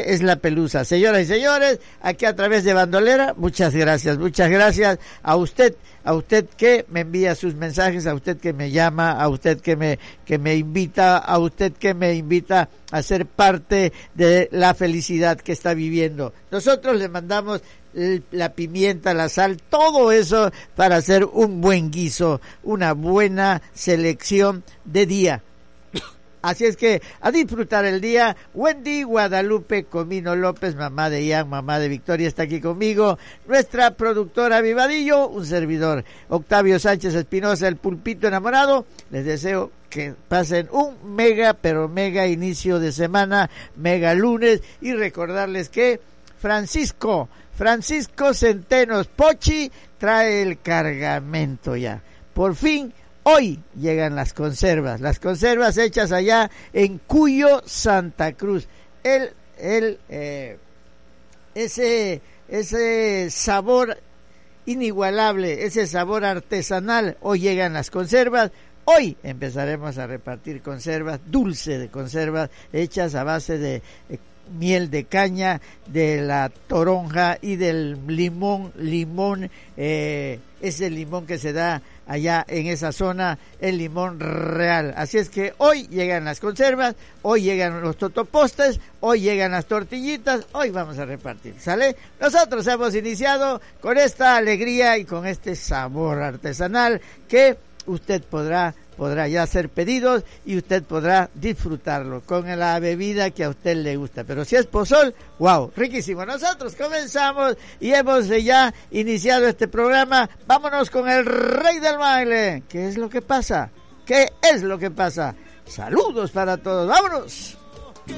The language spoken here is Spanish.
es la pelusa. Señoras y señores, aquí a través de Bandolera, muchas gracias a usted que me envía sus mensajes, a usted que me llama, a usted que me invita, a usted que me invita a ser parte de la felicidad que está viviendo. Nosotros le mandamos la pimienta, la sal, todo eso para hacer un buen guiso, una buena selección de día. Así es que a disfrutar el día. Wendy Guadalupe Comino López, mamá de Ian, mamá de Victoria, está aquí conmigo. Nuestra productora Vivadillo, un servidor, Octavio Sánchez Espinosa, el pulpito enamorado. Les deseo que pasen un mega, pero mega inicio de semana, mega lunes, y recordarles que Francisco Centenos Pochi trae el cargamento ya. Por fin, hoy llegan las conservas hechas allá en Cuyo, Santa Cruz. Ese sabor inigualable, ese sabor artesanal, hoy llegan las conservas. Hoy empezaremos a repartir conservas, dulce de conservas, hechas a base de miel de caña, de la toronja y del limón, ese limón que se da allá en esa zona, el limón real. Así es que hoy llegan las conservas, hoy llegan los totopostes, hoy llegan las tortillitas, hoy vamos a repartir, ¿sale? Nosotros hemos iniciado con esta alegría y con este sabor artesanal que usted podrá ya hacer pedidos y usted podrá disfrutarlo con la bebida que a usted le gusta. Pero si es pozol, wow, riquísimo. Nosotros comenzamos y hemos ya iniciado este programa. Vámonos con el rey del baile. ¿Qué es lo que pasa? Saludos para todos. ¡Vámonos!